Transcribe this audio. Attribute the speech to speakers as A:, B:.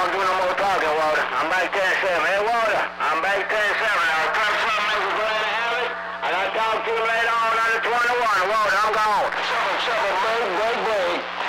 A: don't do no more talking, Walter. I'm back 10-7. Hey, Walter, I'm back 10-7. I'll come something, make you glad to have it. And I'll talk to you later on under 21. Walter, I'm gone. 7-7, break.